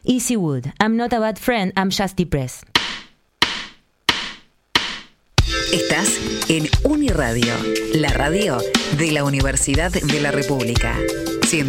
Easywood, I'm not a bad friend, I'm just depressed. Estás en Uniradio, la radio de la Universidad de la República.